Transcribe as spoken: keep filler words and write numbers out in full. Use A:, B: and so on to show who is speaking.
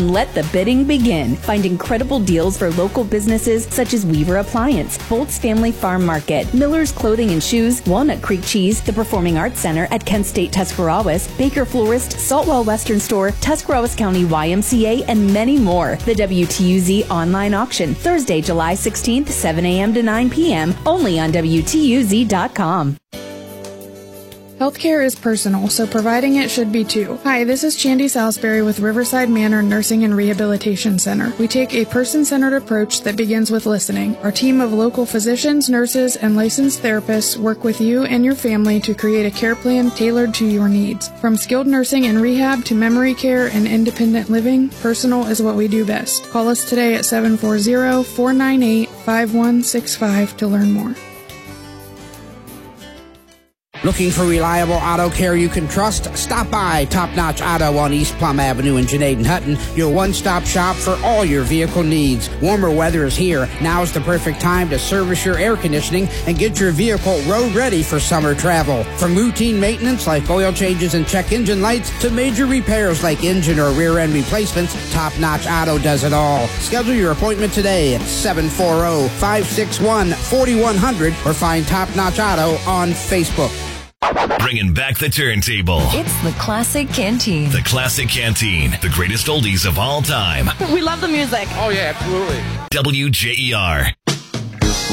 A: and let the bidding begin. Find incredible deals for local businesses such as Weaver Appliance, Bolt's Family Farm Market, Miller's Clothing and Shoes, Walnut Creek Cheese, the Performing Arts Center at Kent State Tuscarawas, Baker Florist, Saltwell Western Store, Tuscarawas County Y M C A, and many more. The W T U Z online auction, Thursday, July sixteenth, seven a.m. to nine p.m., only on W T U Z dot com.
B: Healthcare is personal, so providing it should be too. Hi, this is Chandy Salisbury with Riverside Manor Nursing and Rehabilitation Center. We take a person-centered approach that begins with listening. Our team of local physicians, nurses, and licensed therapists work with you and your family to create a care plan tailored to your needs. From skilled nursing and rehab to memory care and independent living, personal is what we do best. Call us today at seven four zero, four nine eight, five one six five to learn more.
C: Looking for reliable auto care you can trust? Stop by Top Notch Auto on East Plum Avenue in Janaid and Hutton, your one-stop shop for all your vehicle needs. Warmer weather is here. Now's the perfect time to service your air conditioning and get your vehicle road ready for summer travel. From routine maintenance like oil changes and check engine lights to major repairs like engine or rear end replacements, Top Notch Auto does it all. Schedule your appointment today at seven four zero, five six one, four one zero zero or find Top Notch Auto on Facebook.
D: Bringing back the turntable.
E: It's the Classic Canteen.
D: The Classic Canteen. The greatest oldies of all time.
F: We love the music.
G: Oh, yeah, absolutely.
D: W J E R.